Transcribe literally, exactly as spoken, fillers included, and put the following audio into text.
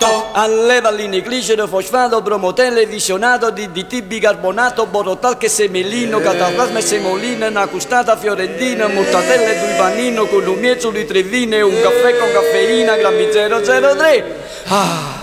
Botto. Allevalline, glicero, fosfato, bromotele, visionato di, di T bicarbonato, borotalche, semelino, cataplasma e semolina, una custata fiorentina, mortadelle, due panino, con un miezzo di trevine, un caffè con caffeina, grammi zero zero tre. Ah.